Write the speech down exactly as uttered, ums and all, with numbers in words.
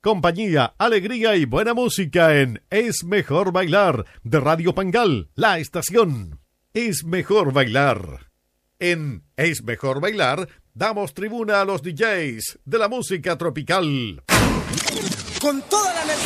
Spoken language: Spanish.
compañía, alegría y buena música en Es Mejor Bailar de Radio Pangal, la estación. Es Mejor Bailar. En Es Mejor Bailar damos tribuna a los D Js de la música tropical. Con toda la